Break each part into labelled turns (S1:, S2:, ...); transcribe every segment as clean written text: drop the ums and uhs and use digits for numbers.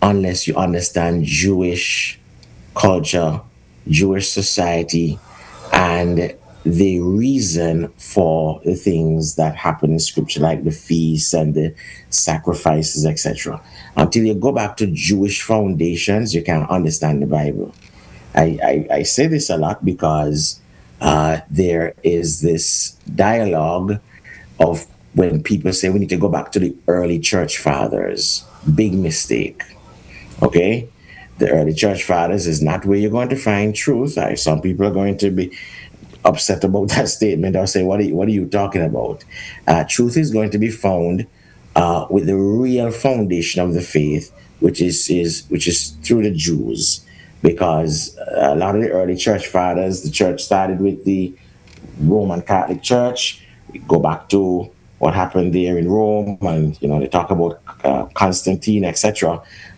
S1: unless you understand Jewish culture, Jewish society, and the reason for the things that happen in scripture, like the feasts and the sacrifices, etc. Until you go back to Jewish foundations, you can't understand the Bible. I say this a lot because there is this dialogue of when people say we need to go back to the early church fathers. Big mistake. Okay? The early church fathers is not where you're going to find truth. Some people are going to be upset about that statement or say, what are you talking about? Truth is going to be found with the real foundation of the faith, which is through the Jews, because a lot of the early church fathers, the church started with the Roman Catholic Church. We go back to what happened there in Rome, and they talk about Constantine, etc.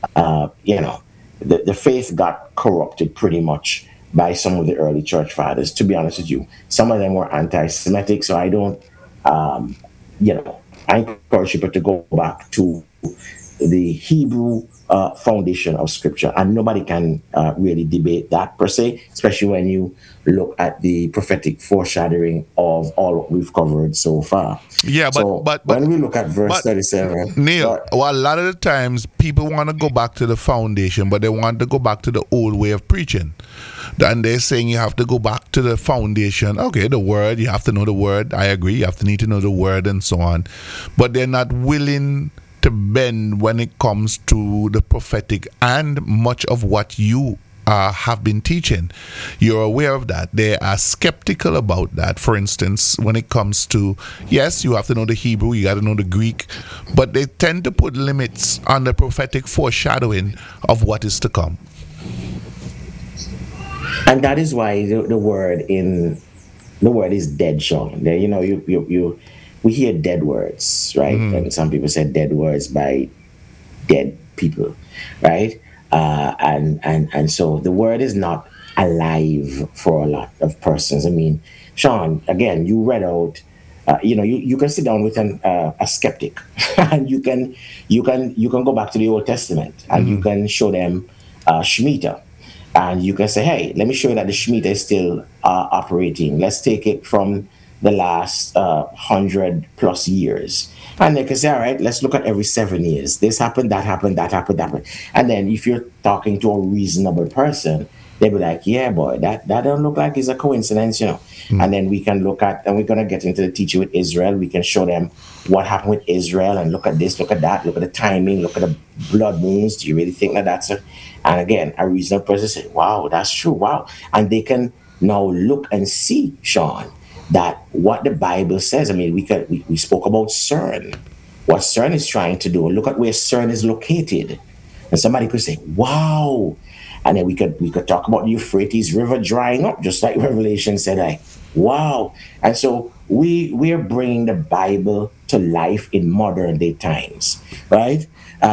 S1: The faith got corrupted pretty much by some of the early church fathers. To be honest with you, some of them were anti-Semitic, so I don't, um, I encourage people to go back to the Hebrew foundation of Scripture, and nobody can really debate that per se, especially when you look at the prophetic foreshadowing of all what we've covered so far.
S2: Yeah, but
S1: So
S2: but but
S1: when we look at verse
S2: but
S1: 37,
S2: Neil,
S1: but
S2: well, a lot of the times people want to go back to the foundation, but they want to go back to the old way of preaching. And they're saying you have to go back to the foundation. Okay, the word, you have to know the word. I agree. You have to need to know the word and so on. But they're not willing to bend when it comes to the prophetic and much of what you have been teaching. You're aware of that. They are skeptical about that. For instance, when it comes to, yes, you have to know the Hebrew, you got to know the Greek, but they tend to put limits on the prophetic foreshadowing of what is to come.
S1: and that is why the word is dead, Sean. There, we hear dead words, right?
S2: Mm-hmm.
S1: And some people say dead words by dead people, right? And so the word is not alive for a lot of persons. I mean, Sean, again, you read out. You can sit down with a skeptic, and you can go back to the Old Testament, and you
S2: Mm-hmm.
S1: can show them Shemitah, and you can say, hey, let me show you that the Shemitah is still operating. Let's take it from the last 100 plus years. And they can say, all right, let's look at every 7 years. This happened, that happened, that happened, that happened. And then if you're talking to a reasonable person, they'll be like, yeah, boy, that don't look like it's a coincidence. And then we can look at, and we're going to get into the teaching with Israel. We can show them what happened with Israel and look at this, look at that, look at the timing, look at the blood moons. Do you really think that that's a, and again, a reasonable person say, wow, that's true. Wow. And they can now look and see, Sean, that what the Bible says. I mean, we spoke about CERN, what CERN is trying to do. Look at where CERN is located. And somebody could say, wow. And then we could talk about the Euphrates River drying up, just like Revelation said, like, wow. And so we are bringing the Bible to life in modern day times, right?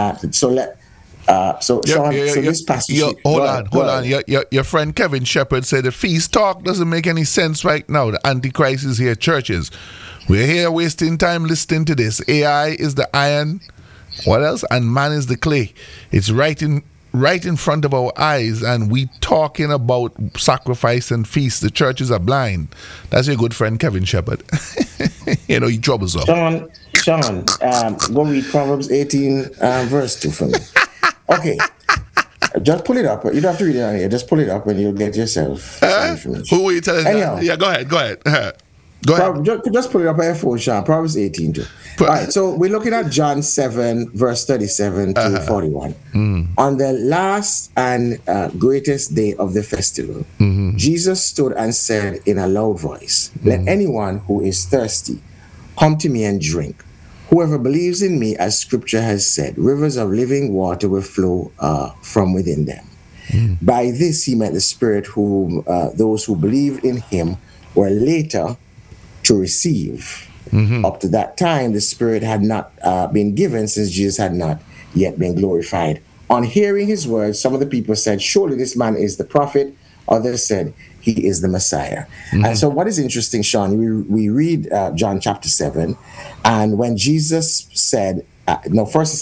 S1: So Sean, so this passage,
S2: Hold
S1: go
S2: on,
S1: ahead, go
S2: hold on.
S1: ahead.
S2: Your friend Kevin Shepherd said the feast talk doesn't make any sense right now. The Antichrist is here, churches. We're here wasting time listening to this. AI is the iron. What else? And man is the clay. It's right in front of our eyes, and we talking about sacrifice and feast. The churches are blind. That's your good friend Kevin Shepherd. He troubles up.
S1: Sean, go read Proverbs 18, verse 2 for me. Okay, just pull it up. You don't have to read it on here. Just pull it up and you'll get yourself some
S2: Who
S1: information.
S2: were you telling that?
S1: Anyhow,
S2: Yeah, go ahead. Go ahead. Go ahead.
S1: just pull it up on your phone, Sean. Proverbs 18 too. All right, so we're looking at John 7, verse 37 to
S2: Uh-huh.
S1: 41. On the last and greatest day of the festival, Jesus stood and said in a loud voice, let anyone who is thirsty come to me and drink. Whoever believes in me, as scripture has said, rivers of living water will flow from within them. By this he meant the Spirit whom those who believed in him were later to receive. Up to that time, the Spirit had not been given, since Jesus had not yet been glorified. On hearing his words, some of the people said, surely this man is the prophet. Others said, he is the Messiah. And so, what is interesting, Sean, we read John chapter 7, and when Jesus said, no, first he says,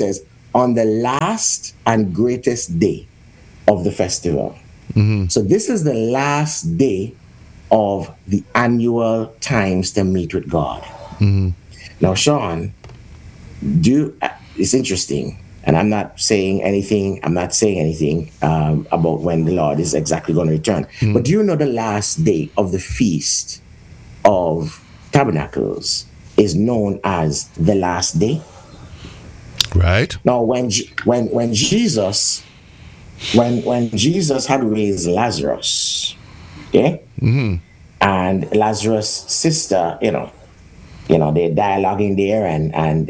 S1: on the last and greatest day of the festival. So this is the last day of the annual times to meet with God. Now, Sean, it's interesting, and I'm not saying anything. I'm not saying anything about when the Lord is exactly going to return. But do you know the last day of the feast of tabernacles is known as the last day?
S2: Right.
S1: Now, when Jesus had raised Lazarus, okay, and Lazarus' sister, they're dialoguing there, and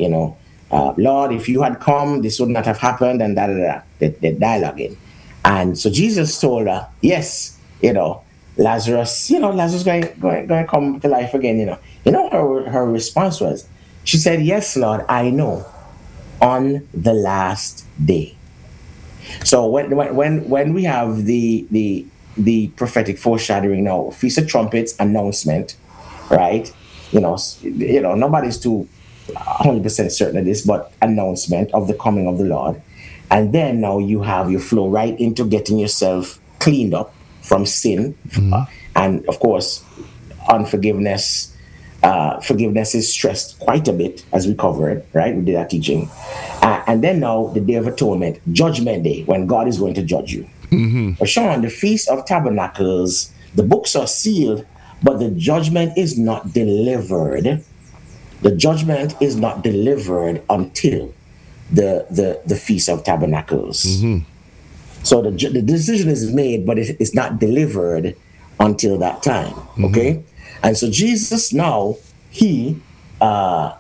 S1: Lord, if you had come, this would not have happened, and da da da. They're dialoguing, and so Jesus told her, yes, Lazarus, Lazarus going to come to life again. Her response was, she said, yes, Lord, I know, on the last day. So when we have the prophetic foreshadowing now, Feast of Trumpets announcement, right? Nobody's too 100% certain of this, but announcement of the coming of the Lord. And then now you flow right into getting yourself cleaned up from sin. And of course, unforgiveness. Forgiveness is stressed quite a bit as we covered, right? We did that teaching. And then now the Day of Atonement, Judgment Day, when God is going to judge you. But Sean, the Feast of Tabernacles, the books are sealed, but the judgment is not delivered. The judgment is not delivered until the Feast of Tabernacles. So the decision is made, but it's not delivered until that time. Okay, and so Jesus now he on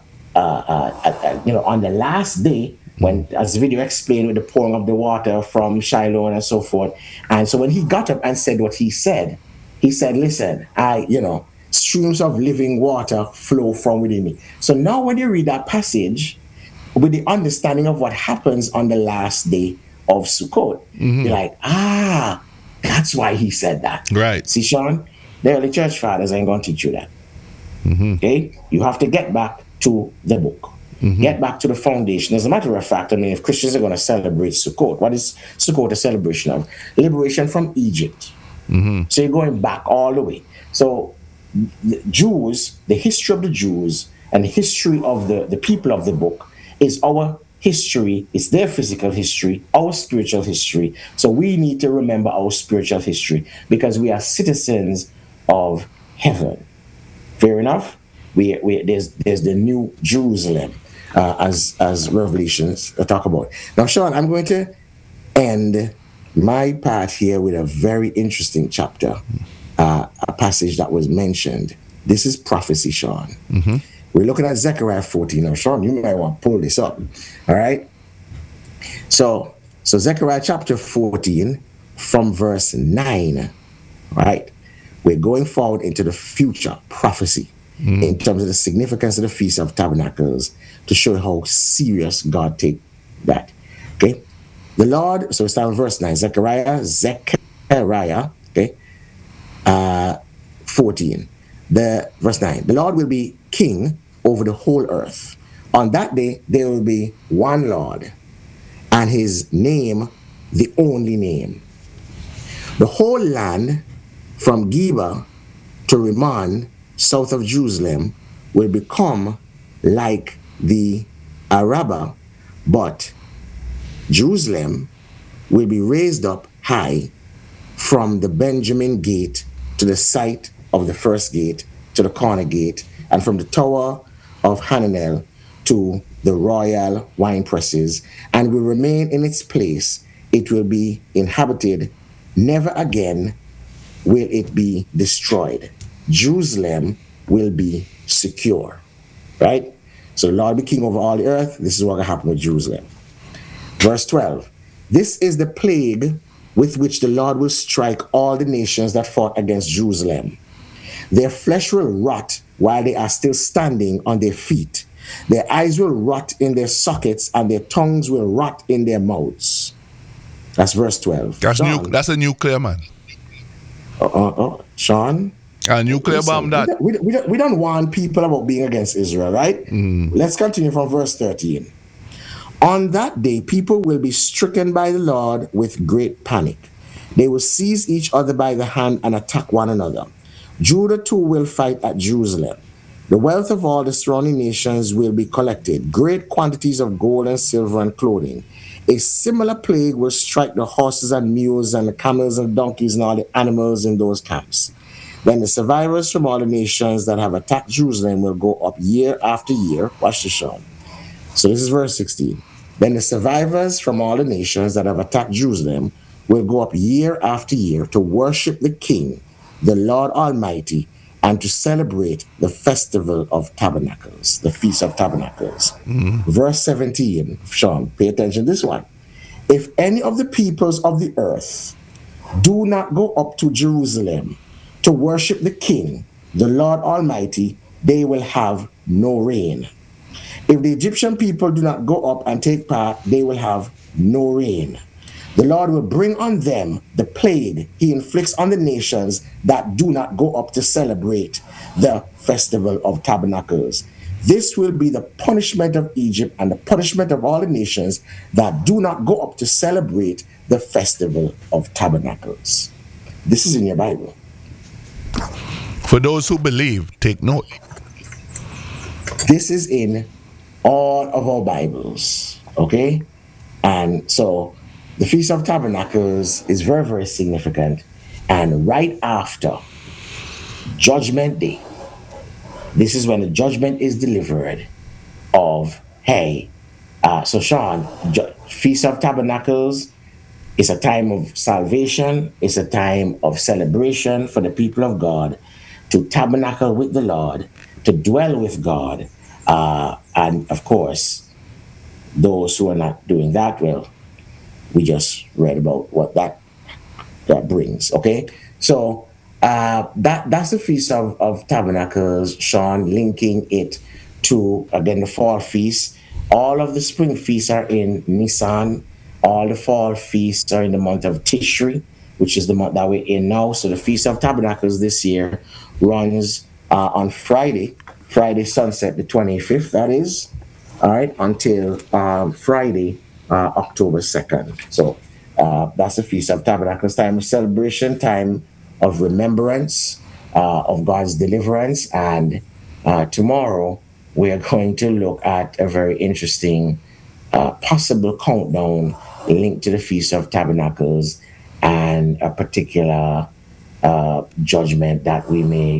S1: the last day, when, as the video explained, with the pouring of the water from Shiloh and so forth, and so when he got up and said what he said, listen, streams of living water flow from within me. So now when you read that passage with the understanding of what happens on the last day of Sukkot, you're like, that's why he said that.
S2: Right.
S1: See, Sean, the early church fathers ain't going to teach you that. Okay? You have to get back to the book. Get back to the foundation. As a matter of fact, if Christians are going to celebrate Sukkot, what is Sukkot a celebration of? Liberation from Egypt. So you're going back all the way. So the Jews, the history of the Jews and the history of the people of the book is our history. It's their physical history, our spiritual history. So we need to remember our spiritual history because we are citizens of heaven. Fair enough? There's the new Jerusalem, as Revelations talk about. Now, Sean, I'm going to end my part here with a very interesting chapter, a passage that was mentioned. This is prophecy, Sean. We're looking at Zechariah 14. Now, Sean, you might want to pull this up. All right? So Zechariah chapter 14 from verse 9, right? We're going forward into the future prophecy in terms of the significance of the Feast of Tabernacles to show how serious God take that. Okay? The Lord, so we start with verse 9, Zechariah, okay, 14. Verse 9, the Lord will be king over the whole earth. On that day, there will be one Lord, and his name, the only name. The whole land, from Geba to Rimmon, south of Jerusalem, will become like the Arabah, but Jerusalem will be raised up high from the Benjamin gate to the site of the first gate to the corner gate, and from the tower of Hananel to the royal wine presses, and will remain in its place. It will be inhabited. Never again will it be destroyed. Jerusalem will be secure. Right? So the Lord be king over all the earth. This is what will happen with Jerusalem. Verse 12. This is the plague with which the Lord will strike all the nations that fought against Jerusalem. Their flesh will rot while they are still standing on their feet. Their eyes will rot in their sockets, and their tongues will rot in their mouths. That's verse 12.
S2: That's a nuclear, man.
S1: Sean?
S2: A nuclear bomb that.
S1: We don't warn people about being against Israel, right? Let's continue from verse 13. On that day, people will be stricken by the Lord with great panic. They will seize each other by the hand and attack one another. Judah too will fight at Jerusalem. The wealth of all the surrounding nations will be collected, great quantities of gold and silver and clothing. A similar plague will strike the horses and mules and the camels and donkeys and all the animals in those camps. Then the survivors from all the nations that have attacked Jerusalem will go up year after year. Watch this, Sean. So this is verse 16. Then the survivors from all the nations that have attacked Jerusalem will go up year after year to worship the King, the Lord Almighty, and to celebrate the festival of tabernacles, the Feast of Tabernacles. Verse 17, Sean, pay attention to this one. If any of the peoples of the earth do not go up to Jerusalem to worship the King, the Lord Almighty, they will have no rain. If the Egyptian people do not go up and take part, they will have no rain. The Lord will bring on them the plague he inflicts on the nations that do not go up to celebrate the festival of tabernacles. This will be the punishment of Egypt and the punishment of all the nations that do not go up to celebrate the festival of tabernacles. This is in your Bible.
S2: For those who believe, take note.
S1: This is in all of our Bibles, okay? And so the Feast of Tabernacles is very, very significant. And right after Judgment Day, this is when the judgment is delivered of, hey, so Sean, Feast of Tabernacles is a time of salvation, it's a time of celebration for the people of God to tabernacle with the Lord, to dwell with God. And of course, those who are not doing that, well, we just read about what that brings. Okay, so that's the Feast of Tabernacles, Sean, linking it to again the fall feast. All of the spring feasts are in Nisan. All the fall feasts are in the month of Tishri, which is the month that we're in now. So the Feast of Tabernacles this year runs on Friday sunset, the 25th, that is, all right, until Friday, October 2nd. So that's the Feast of Tabernacles, time of celebration, time of remembrance of God's deliverance. And tomorrow we are going to look at a very interesting possible countdown linked to the Feast of Tabernacles and a particular judgment that we may,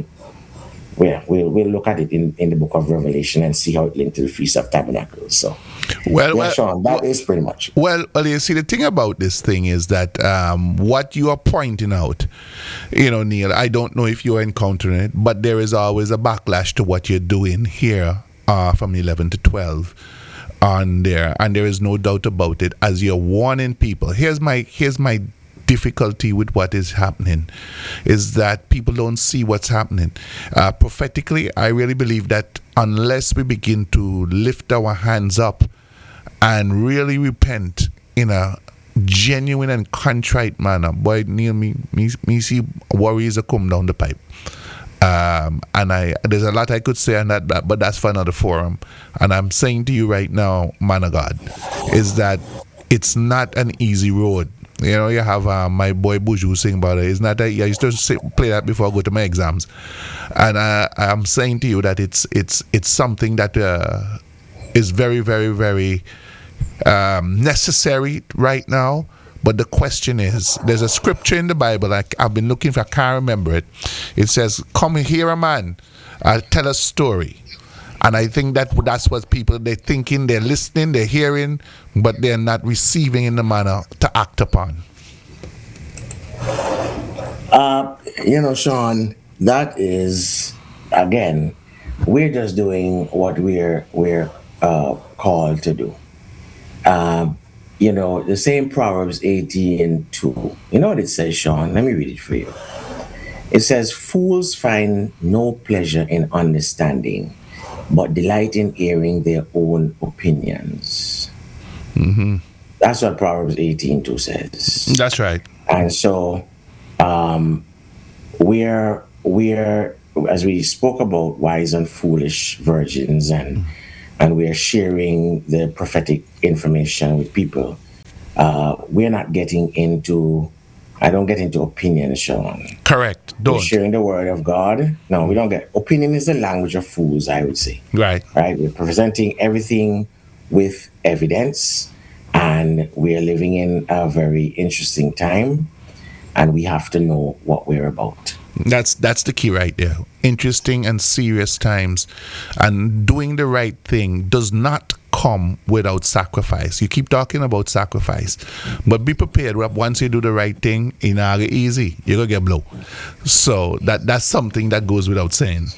S1: we'll look at it in the book of Revelation and see how it linked to the Feast of Tabernacles. So, Sean, that is pretty much.
S2: Well, you see, the thing about this thing is that what you are pointing out, Neil, I don't know if you're encountering it, but there is always a backlash to what you're doing here from 11 to 12 on there, and there is no doubt about it. As you're warning people, here's my difficulty with what is happening, is that people don't see what's happening. Prophetically, I really believe that unless we begin to lift our hands up and really repent in a genuine and contrite manner, boy, Neil, me see worries are come down the pipe. And there's a lot I could say on that, but that's for another forum. And I'm saying to you right now, man of God, is that it's not an easy road. You have my boy Buju sing about it. It's not that I used to play that before I go to my exams, and I'm saying to you that it's something that is very, very, very necessary right now. But the question is, there's a scripture in the Bible I've been looking for, I can't remember it. It says, "Come here, a man, tell a story." And I think that's what people, they're thinking, they're listening, they're hearing, but they're not receiving in the manner to act upon.
S1: Sean, that is, again, we're just doing what we're called to do. The same Proverbs 18:2. You know what it says, Sean? Let me read it for you. It says, "Fools find no pleasure in understanding, but delight in hearing their own opinions."
S2: Mm-hmm.
S1: That's what Proverbs 18:2 says.
S2: That's right.
S1: And so we're as we spoke about wise and foolish virgins and and we are sharing the prophetic information with people, we're not getting into, I don't get into opinion, Sean.
S2: Correct.
S1: We're
S2: Don't.
S1: sharing the word of God. No, we don't get, opinion is the language of fools, I would say.
S2: Right.
S1: Right? We're presenting everything with evidence, and we're living in a very interesting time, and we have to know what we're about.
S2: That's the key right there. Interesting and serious times, and doing the right thing does not come without sacrifice. You keep talking about sacrifice, but be prepared. Once you do the right thing, it's not easy. You're gonna get blow. So that's something that goes without saying.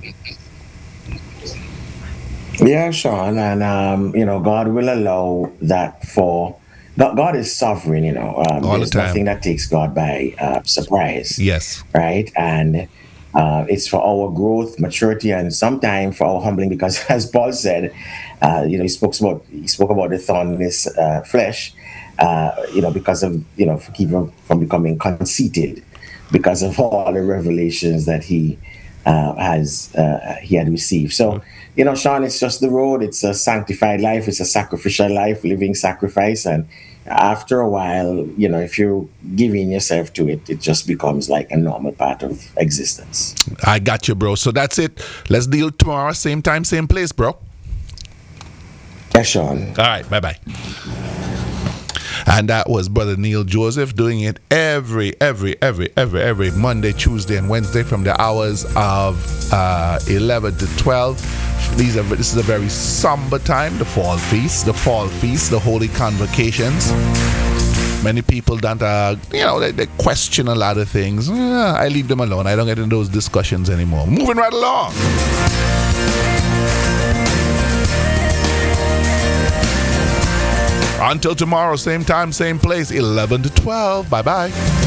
S1: Yeah, Sean, and God will allow that for God is sovereign.
S2: All the
S1: There's nothing
S2: time.
S1: that takes God by surprise,
S2: Yes.
S1: right? And it's for our growth, maturity, and sometimes for our humbling. Because, as Paul said, he spoke about the thorn in his flesh, because of for keeping from becoming conceited, because of all the revelations that he had received. So, Sean, it's just the road. It's a sanctified life. It's a sacrificial life, living sacrifice. And after a while, if you're giving yourself to it, it just becomes like a normal part of existence.
S2: I got you, bro. So that's it. Let's deal tomorrow, same time, same place, bro.
S1: Yeah, Sean.
S2: All right. Bye bye. And that was Brother Neil Joseph doing it every Monday, Tuesday, and Wednesday from the hours of 11 to 12. This is a very somber time, the fall feast, the holy convocations. Many people don't, they question a lot of things. I leave them alone. I don't get into those discussions anymore. Moving right along. Until tomorrow, same time, same place, 11 to 12. Bye-bye.